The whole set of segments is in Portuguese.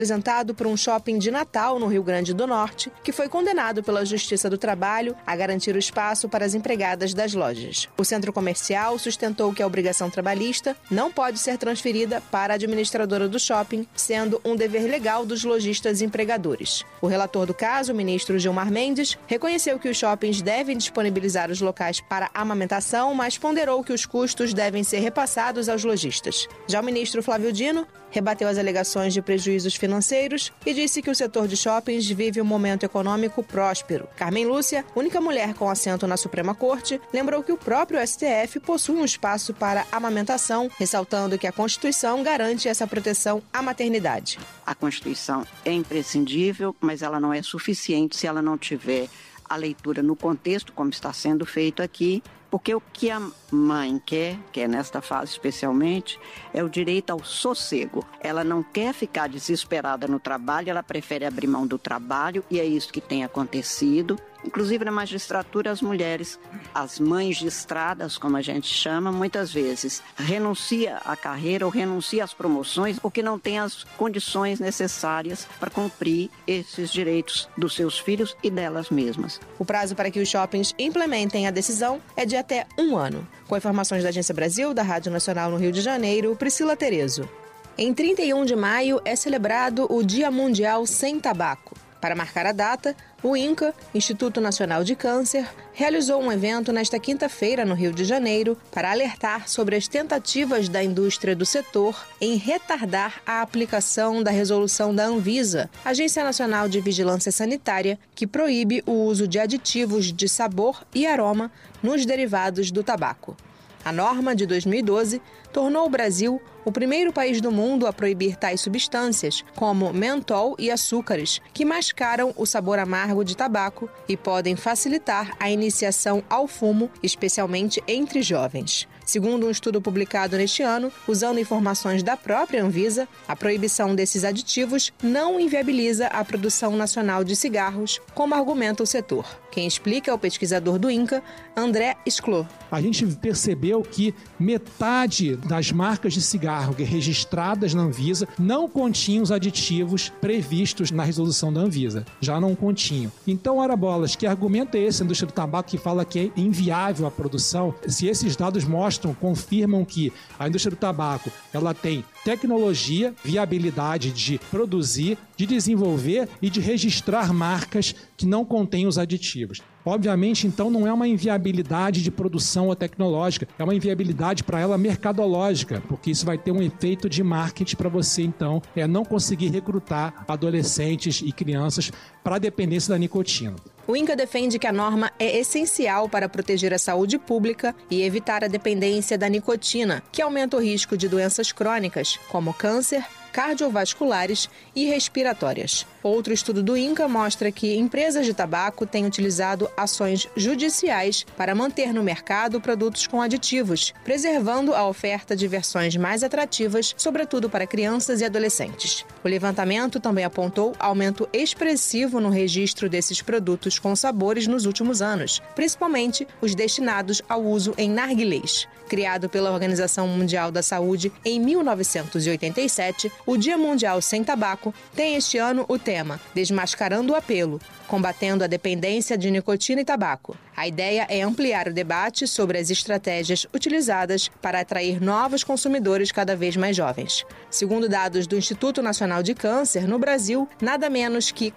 apresentado por um shopping de Natal, no Rio Grande do Norte, que foi condenado pela Justiça do Trabalho a garantir o espaço para as empregadas das lojas. O centro comercial sustentou que a obrigação trabalhista não pode ser transferida para a administradora do shopping, sendo um dever legal dos lojistas empregadores. O relator do caso, o ministro Gilmar Mendes, reconheceu que os shoppings devem disponibilizar os locais para amamentação, mas ponderou que os custos devem ser repassados aos lojistas. Já o ministro Flávio Dino rebateu as alegações de prejuízos financeiros e disse que o setor de shoppings vive um momento econômico próspero. Carmen Lúcia, única mulher com assento na Suprema Corte, lembrou que o próprio STF possui um espaço para amamentação, ressaltando que a Constituição garante essa proteção à maternidade. A Constituição é imprescindível, mas ela não é suficiente se ela não tiver a leitura no contexto, como está sendo feito aqui, porque o que a mãe quer nesta fase especialmente, é o direito ao sossego. Ela não quer ficar desesperada no trabalho, ela prefere abrir mão do trabalho, e é isso que tem acontecido. Inclusive na magistratura, as mulheres, as magistradas, como a gente chama, muitas vezes renuncia à carreira ou renuncia às promoções porque não tem as condições necessárias para cumprir esses direitos dos seus filhos e delas mesmas. O prazo para que os shoppings implementem a decisão é de até 1 ano. Com informações da Agência Brasil, da Rádio Nacional no Rio de Janeiro, Priscila Terezo. Em 31 de maio é celebrado o Dia Mundial Sem Tabaco. Para marcar a data, o INCA, Instituto Nacional de Câncer, realizou um evento nesta quinta-feira no Rio de Janeiro para alertar sobre as tentativas da indústria do setor em retardar a aplicação da resolução da Anvisa, Agência Nacional de Vigilância Sanitária, que proíbe o uso de aditivos de sabor e aroma nos derivados do tabaco. A norma de 2012 tornou o Brasil o primeiro país do mundo a proibir tais substâncias, como mentol e açúcares, que mascaram o sabor amargo de tabaco e podem facilitar a iniciação ao fumo, especialmente entre jovens. Segundo um estudo publicado neste ano, usando informações da própria Anvisa, a proibição desses aditivos não inviabiliza a produção nacional de cigarros, como argumenta o setor. Quem explica é o pesquisador do INCA, André Sclor. A gente percebeu que metade das marcas de cigarro registradas na Anvisa não continham os aditivos previstos na resolução da Anvisa. Já não continham. Então, ora bolas, que argumento é esse, a indústria do tabaco, que fala que é inviável a produção? Se esses dados confirmam que a indústria do tabaco ela tem tecnologia, viabilidade de produzir, de desenvolver e de registrar marcas que não contêm os aditivos. Obviamente, então, não é uma inviabilidade de produção ou tecnológica, é uma inviabilidade para ela mercadológica, porque isso vai ter um efeito de marketing para você, então, não conseguir recrutar adolescentes e crianças para a dependência da nicotina. O INCA defende que a norma é essencial para proteger a saúde pública e evitar a dependência da nicotina, que aumenta o risco de doenças crônicas, como câncer, cardiovasculares e respiratórias. Outro estudo do INCA mostra que empresas de tabaco têm utilizado ações judiciais para manter no mercado produtos com aditivos, preservando a oferta de versões mais atrativas, sobretudo para crianças e adolescentes. O levantamento também apontou aumento expressivo no registro desses produtos com sabores nos últimos anos, principalmente os destinados ao uso em narguilés. Criado pela Organização Mundial da Saúde em 1987, o Dia Mundial Sem Tabaco tem este ano o tema Desmascarando o Apelo, combatendo a dependência de nicotina e tabaco. A ideia é ampliar o debate sobre as estratégias utilizadas para atrair novos consumidores cada vez mais jovens. Segundo dados do Instituto Nacional de Câncer, no Brasil, nada menos que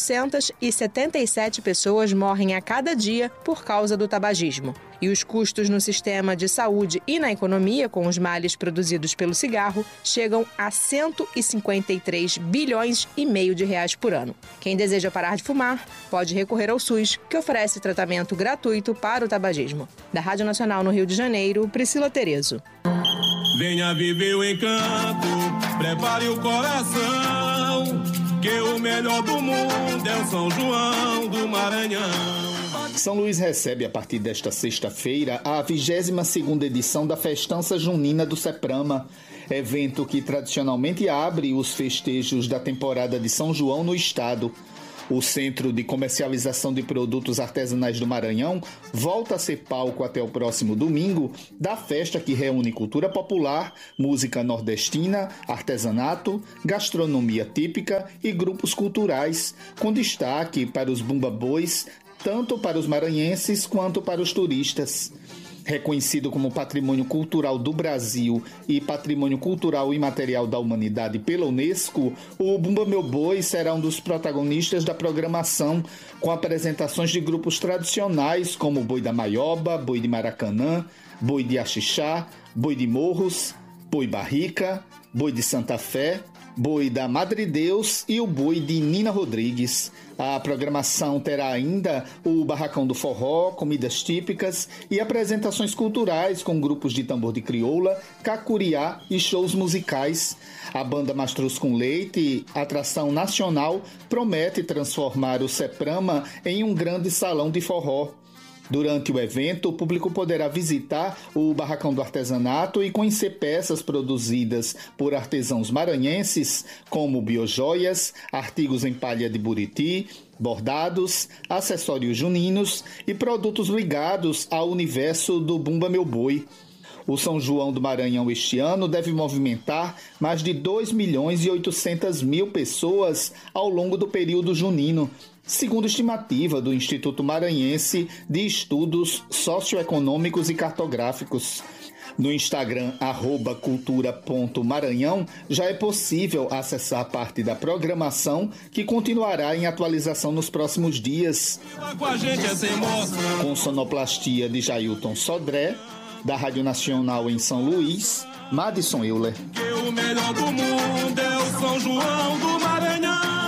477 pessoas morrem a cada dia por causa do tabagismo. E os custos no sistema de saúde e na economia com os males produzidos pelo cigarro chegam a 153 bilhões e meio de reais por ano. Quem deseja parar de fumar pode recorrer ao SUS, que oferece tratamento gratuito para o tabagismo. Da Rádio Nacional no Rio de Janeiro, Priscila Terezo. Venha viver o encanto, prepare o coração, que o melhor do mundo é o São João do Maranhão. São Luís recebe, a partir desta sexta-feira, a 22ª edição da Festança Junina do CEPRAMA, evento que tradicionalmente abre os festejos da temporada de São João no estado. O Centro de Comercialização de Produtos Artesanais do Maranhão volta a ser palco até o próximo domingo da festa que reúne cultura popular, música nordestina, artesanato, gastronomia típica e grupos culturais, com destaque para os bumba-bois, tanto para os maranhenses quanto para os turistas. Reconhecido como Patrimônio Cultural do Brasil e Patrimônio Cultural Imaterial da Humanidade pela Unesco, o Bumba Meu Boi será um dos protagonistas da programação, com apresentações de grupos tradicionais como Boi da Maioba, Boi de Maracanã, Boi de Axixá, Boi de Morros, Boi Barrica, Boi de Santa Fé, Boi da Madre Deus e o Boi de Nina Rodrigues. A programação terá ainda o Barracão do Forró, comidas típicas e apresentações culturais com grupos de tambor de crioula, cacuriá e shows musicais. A banda Mastruz com Leite, atração nacional, promete transformar o Seprama em um grande salão de forró. Durante o evento, o público poderá visitar o Barracão do Artesanato e conhecer peças produzidas por artesãos maranhenses, como biojoias, artigos em palha de buriti, bordados, acessórios juninos e produtos ligados ao universo do Bumba Meu Boi. O São João do Maranhão este ano deve movimentar mais de 2.800.000 pessoas ao longo do período junino, segundo estimativa do Instituto Maranhense de Estudos Socioeconômicos e Cartográficos. No Instagram, @cultura.maranhão, já é possível acessar parte da programação que continuará em atualização nos próximos dias. Com sonoplastia de Jailton Sodré, da Rádio Nacional em São Luís, Madison Euler. O melhor do mundo é o São João do Maranhão.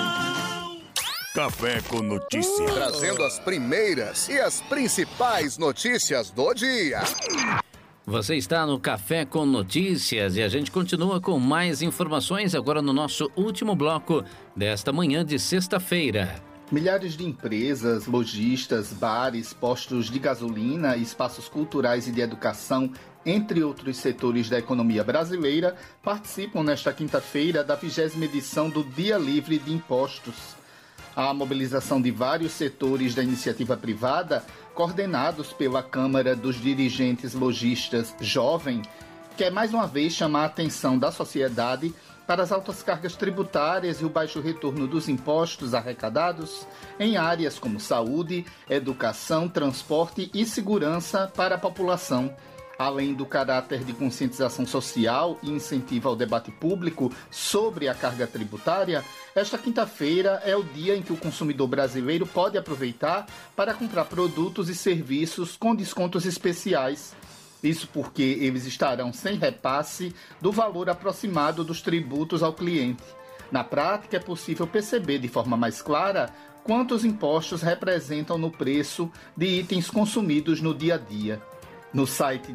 Café com Notícias. Trazendo as primeiras e as principais notícias do dia. Você está no Café com Notícias e a gente continua com mais informações agora no nosso último bloco desta manhã de sexta-feira. Milhares de empresas, lojistas, bares, postos de gasolina, espaços culturais e de educação, entre outros setores da economia brasileira, participam nesta quinta-feira da 20ª edição do Dia Livre de Impostos. A mobilização de vários setores da iniciativa privada, coordenados pela Câmara dos Dirigentes Lojistas Jovem, quer mais uma vez chamar a atenção da sociedade para as altas cargas tributárias e o baixo retorno dos impostos arrecadados em áreas como saúde, educação, transporte e segurança para a população. Além do caráter de conscientização social e incentivo ao debate público sobre a carga tributária, esta quinta-feira é o dia em que o consumidor brasileiro pode aproveitar para comprar produtos e serviços com descontos especiais. Isso porque eles estarão sem repasse do valor aproximado dos tributos ao cliente. Na prática, é possível perceber de forma mais clara quantos impostos representam no preço de itens consumidos no dia a dia. No site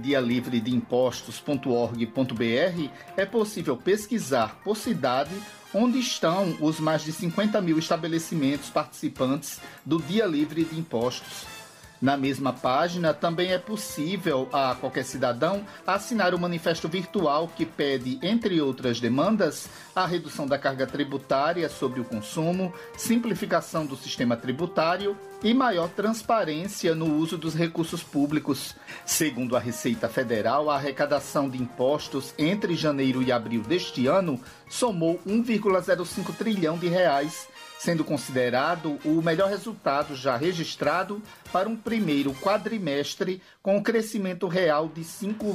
dialivredeimpostos.org.br é possível pesquisar por cidade onde estão os mais de 50.000 estabelecimentos participantes do Dia Livre de Impostos. Na mesma página, também é possível a qualquer cidadão assinar o manifesto virtual que pede, entre outras demandas, a redução da carga tributária sobre o consumo, simplificação do sistema tributário e maior transparência no uso dos recursos públicos. Segundo a Receita Federal, a arrecadação de impostos entre janeiro e abril deste ano somou 1,05 trilhão de reais, sendo considerado o melhor resultado já registrado para um primeiro quadrimestre com um crescimento real de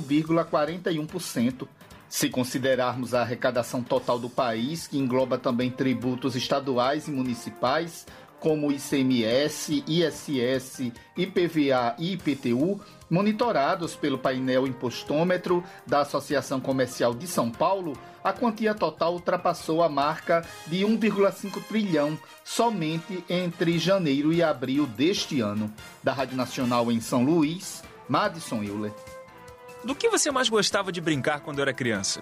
5,41%. Se considerarmos a arrecadação total do país, que engloba também tributos estaduais e municipais, como ICMS, ISS, IPVA e IPTU, monitorados pelo painel impostômetro da Associação Comercial de São Paulo, a quantia total ultrapassou a marca de 1,5 trilhão somente entre janeiro e abril deste ano. Da Rádio Nacional em São Luís, Madison Euler. Do que você mais gostava de brincar quando era criança?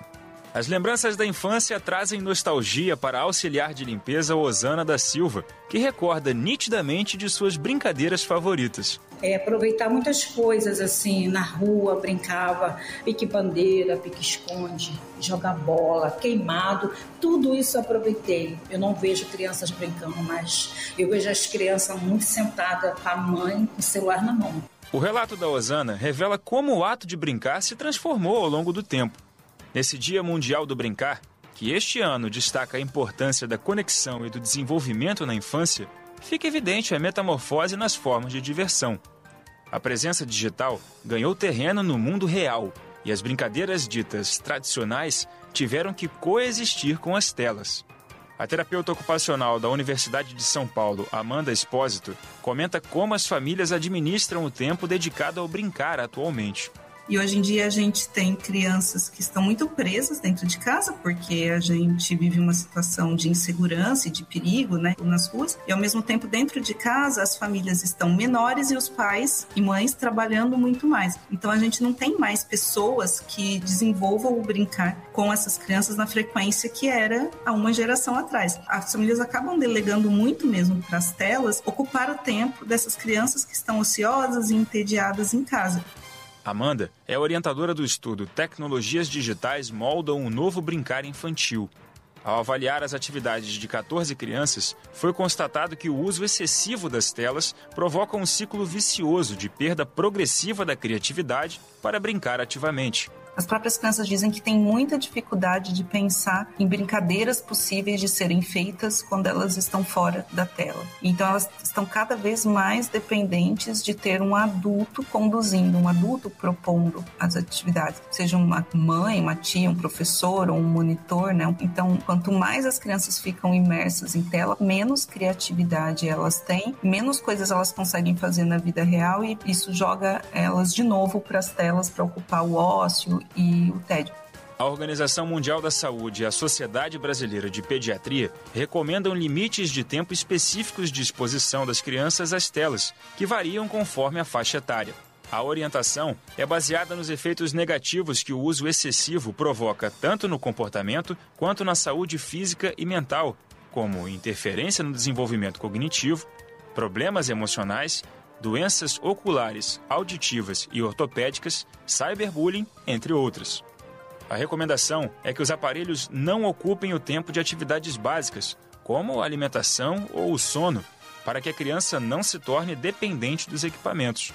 As lembranças da infância trazem nostalgia para a auxiliar de limpeza Osana da Silva, que recorda nitidamente de suas brincadeiras favoritas. Aproveitar muitas coisas assim, na rua, brincava, pique-bandeira, pique-esconde, jogar bola, queimado, tudo isso aproveitei. Eu não vejo crianças brincando mais, eu vejo as crianças muito sentadas com a mãe com o celular na mão. O relato da Osana revela como o ato de brincar se transformou ao longo do tempo. Nesse Dia Mundial do Brincar, que este ano destaca a importância da conexão e do desenvolvimento na infância, fica evidente a metamorfose nas formas de diversão. A presença digital ganhou terreno no mundo real e as brincadeiras ditas tradicionais tiveram que coexistir com as telas. A terapeuta ocupacional da Universidade de São Paulo, Amanda Espósito, comenta como as famílias administram o tempo dedicado ao brincar atualmente. E hoje em dia a gente tem crianças que estão muito presas dentro de casa, porque a gente vive uma situação de insegurança e de perigo, né, nas ruas. E ao mesmo tempo, dentro de casa, as famílias estão menores e os pais e mães trabalhando muito mais. Então a gente não tem mais pessoas que desenvolvam o brincar com essas crianças na frequência que era há uma geração atrás. As famílias acabam delegando muito mesmo para as telas ocupar o tempo dessas crianças que estão ociosas e entediadas em casa. Amanda é orientadora do estudo Tecnologias Digitais Moldam um Novo Brincar Infantil. Ao avaliar as atividades de 14 crianças, foi constatado que o uso excessivo das telas provoca um ciclo vicioso de perda progressiva da criatividade para brincar ativamente. As próprias crianças dizem que têm muita dificuldade de pensar em brincadeiras possíveis de serem feitas quando elas estão fora da tela. Então elas estão cada vez mais dependentes de ter um adulto conduzindo, um adulto propondo as atividades, seja uma mãe, uma tia, um professor ou um monitor, né? Então, quanto mais as crianças ficam imersas em tela, menos criatividade elas têm, menos coisas elas conseguem fazer na vida real e isso joga elas de novo para as telas para ocupar o ócio e o tédio. A Organização Mundial da Saúde e a Sociedade Brasileira de Pediatria recomendam limites de tempo específicos de exposição das crianças às telas, que variam conforme a faixa etária. A orientação é baseada nos efeitos negativos que o uso excessivo provoca tanto no comportamento quanto na saúde física e mental, como interferência no desenvolvimento cognitivo, problemas emocionais, doenças oculares, auditivas e ortopédicas, cyberbullying, entre outras. A recomendação é que os aparelhos não ocupem o tempo de atividades básicas, como a alimentação ou o sono, para que a criança não se torne dependente dos equipamentos.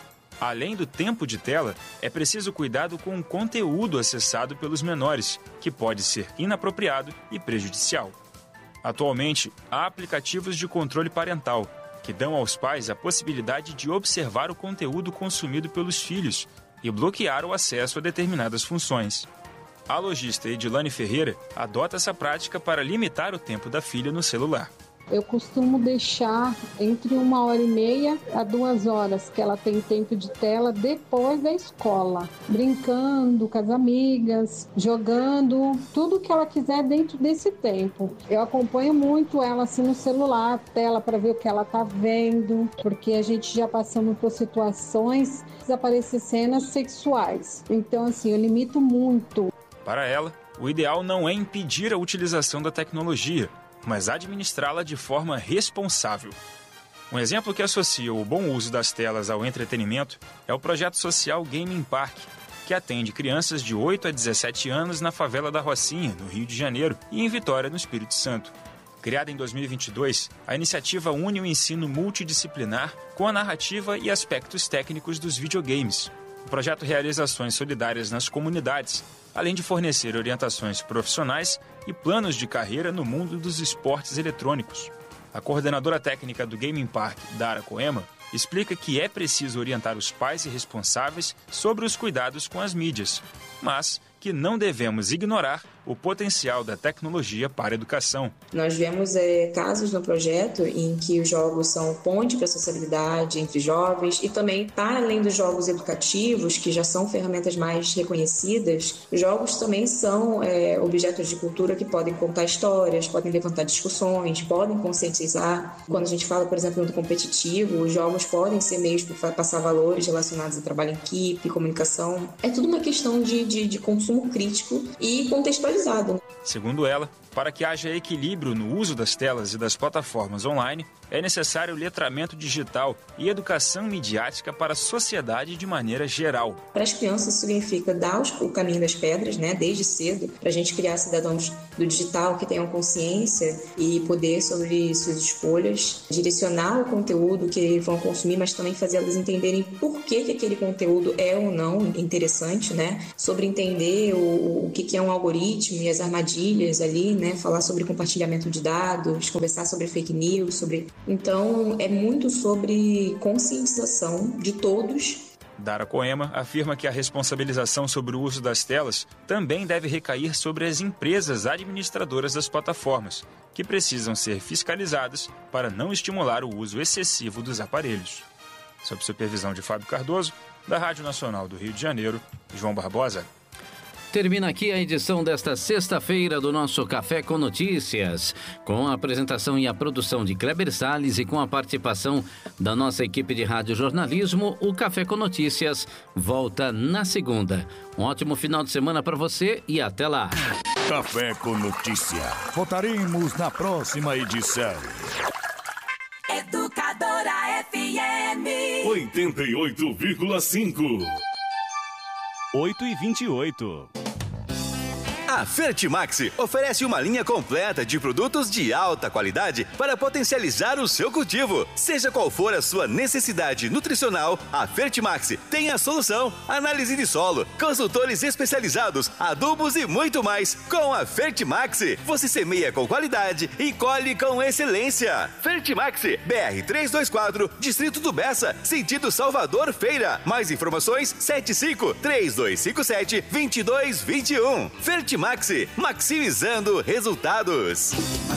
Além do tempo de tela, é preciso cuidado com o conteúdo acessado pelos menores, que pode ser inapropriado e prejudicial. Atualmente, há aplicativos de controle parental, que dão aos pais a possibilidade de observar o conteúdo consumido pelos filhos e bloquear o acesso a determinadas funções. A lojista Edilane Ferreira adota essa prática para limitar o tempo da filha no celular. Eu costumo deixar entre 1h30 a 2 horas que ela tem tempo de tela depois da escola, brincando com as amigas, jogando, tudo que ela quiser dentro desse tempo. Eu acompanho muito ela assim no celular, tela para ver o que ela tá vendo, porque a gente já passamos por situações de aparecer cenas sexuais. Então assim, eu limito muito. Para ela, o ideal não é impedir a utilização da tecnologia, mas administrá-la de forma responsável. Um exemplo que associa o bom uso das telas ao entretenimento é o projeto social Gaming Park, que atende crianças de 8 a 17 anos na favela da Rocinha, no Rio de Janeiro, e em Vitória, no Espírito Santo. Criada em 2022, a iniciativa une o ensino multidisciplinar com a narrativa e aspectos técnicos dos videogames. O projeto realiza ações solidárias nas comunidades, além de fornecer orientações profissionais e planos de carreira no mundo dos esportes eletrônicos. A coordenadora técnica do Gaming Park, Dara Coema, explica que é preciso orientar os pais e responsáveis sobre os cuidados com as mídias, mas que não devemos ignorar o potencial da tecnologia para a educação. Nós vemos casos no projeto em que os jogos são ponte para a sociabilidade entre jovens e também, para além dos jogos educativos, que já são ferramentas mais reconhecidas, os jogos também são objetos de cultura que podem contar histórias, podem levantar discussões, podem conscientizar. Quando a gente fala, por exemplo, do competitivo, os jogos podem ser meios para passar valores relacionados a trabalho em equipe, comunicação. É tudo uma questão de consumo crítico e contextualizado. Segundo ela, para que haja equilíbrio no uso das telas e das plataformas online, é necessário letramento digital e educação midiática para a sociedade de maneira geral. Para as crianças, isso significa dar o caminho das pedras, né, desde cedo, para a gente criar cidadãos do digital que tenham consciência e poder sobre suas escolhas, direcionar o conteúdo que vão consumir, mas também fazer elas entenderem por que aquele conteúdo é ou não interessante, né, sobre entender o que é um algoritmo e as armadilhas ali, né, falar sobre compartilhamento de dados, conversar sobre fake news, Então, é muito sobre conscientização de todos. Dara Coema afirma que a responsabilização sobre o uso das telas também deve recair sobre as empresas administradoras das plataformas, que precisam ser fiscalizadas para não estimular o uso excessivo dos aparelhos. Sob supervisão de Fábio Cardoso, da Rádio Nacional do Rio de Janeiro, João Barbosa. Termina aqui a edição desta sexta-feira do nosso Café com Notícias, com a apresentação e a produção de Kleber Salles e com a participação da nossa equipe de radiojornalismo. O Café com Notícias volta na segunda. Um ótimo final de semana para você e até lá. Café com Notícia. Voltaremos na próxima edição. Educadora FM 88,5. 8h28. A Fertimax oferece uma linha completa de produtos de alta qualidade para potencializar o seu cultivo. Seja qual for a sua necessidade nutricional, a Fertimax tem a solução. Análise de solo, consultores especializados, adubos e muito mais. Com a Fertimax, você semeia com qualidade e colhe com excelência. Fertimax, BR 324, Distrito do Bessa, sentido Salvador Feira. Mais informações, 75-3257-2221. Fertimax, maximizando resultados.